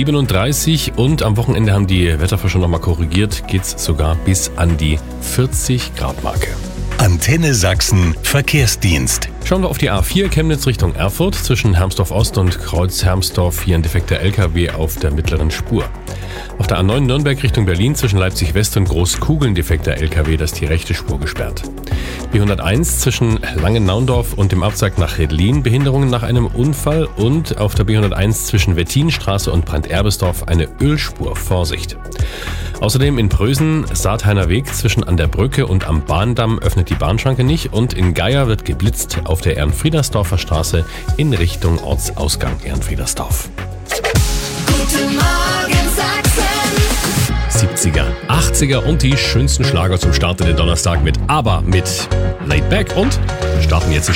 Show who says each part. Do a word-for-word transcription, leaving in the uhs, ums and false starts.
Speaker 1: siebenunddreißig und am Wochenende haben die Wetterforscher nochmal korrigiert, geht's sogar bis an die vierzig Grad Marke.
Speaker 2: Antenne Sachsen Verkehrsdienst.
Speaker 1: Schauen wir auf die A vier Chemnitz Richtung Erfurt. Zwischen Hermsdorf Ost und Kreuz Hermsdorf hier ein defekter L K W auf der mittleren Spur. Auf der A neun Nürnberg Richtung Berlin zwischen Leipzig West und Großkugeln defekter L K W, das ist die rechte Spur gesperrt. B hunderteins zwischen Langennaundorf und dem Abzweig nach Redlin Behinderungen nach einem Unfall und auf der B hunderteins zwischen Wettinstraße und Branderbesdorf eine Ölspur. Vorsicht! Außerdem in Prösen Saathainer Weg zwischen an der Brücke und am Bahndamm öffnet die Bahnschranke nicht und in Geier wird geblitzt auf der Ehrenfriedersdorfer Straße in Richtung Ortsausgang Ehrenfriedersdorf.
Speaker 3: Guten Morgen Sachsen.
Speaker 1: siebziger, achtziger und die schönsten Schlager zum Start in den Donnerstag mit ABBA mit Laid Back und wir starten jetzt